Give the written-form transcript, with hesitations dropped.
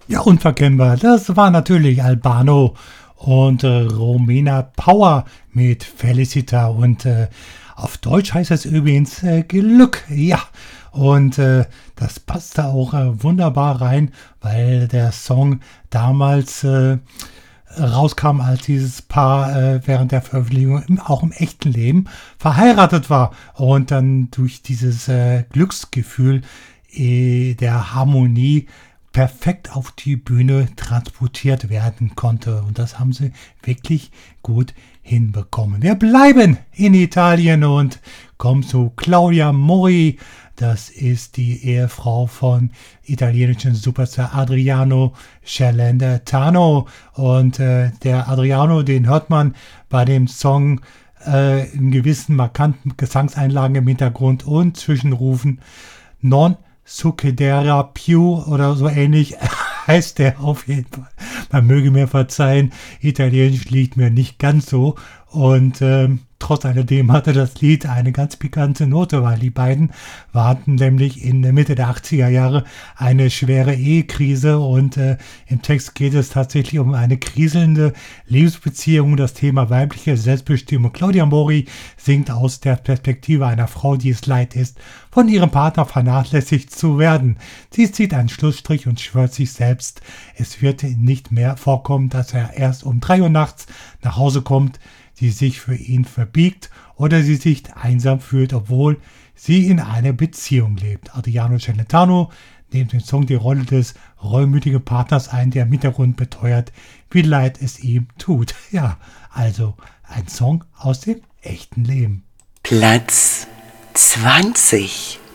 Ja, unverkennbar. Das war natürlich Albano und Romina Power mit Felicita. Und auf Deutsch heißt es übrigens Glück. Ja, und das passte auch wunderbar rein, weil der Song damals rauskam, als dieses Paar während der Veröffentlichung auch im echten Leben verheiratet war. Und dann durch dieses Glücksgefühl der Harmonie perfekt auf die Bühne transportiert werden konnte. Und das haben sie wirklich gut hinbekommen. Wir bleiben in Italien und kommen zu Claudia Mori. Das ist die Ehefrau von italienischen Superstar Adriano Celentano. Und der Adriano, den hört man bei dem Song in gewissen markanten Gesangseinlagen im Hintergrund und Zwischenrufen. Non Succedera più oder so ähnlich heißt der auf jeden Fall. Man möge mir verzeihen, Italienisch liegt mir nicht ganz so. Und trotz alledem hatte das Lied eine ganz pikante Note, weil die beiden hatten nämlich in der Mitte der 80er Jahre eine schwere Ehekrise und im Text geht es tatsächlich um eine kriselnde Lebensbeziehung, das Thema weibliche Selbstbestimmung. Claudia Mori singt aus der Perspektive einer Frau, die es leid ist, von ihrem Partner vernachlässigt zu werden. Sie zieht einen Schlussstrich und schwört sich selbst, es wird nicht mehr vorkommen, dass er erst um 3 Uhr nachts nach Hause kommt, sie sich für ihn verbiegt oder sie sich einsam fühlt, obwohl sie in einer Beziehung lebt. Adriano Celentano nimmt im Song die Rolle des reumütigen Partners ein, der im Hintergrund beteuert, wie leid es ihm tut. Ja, also ein Song aus dem echten Leben. Platz 20.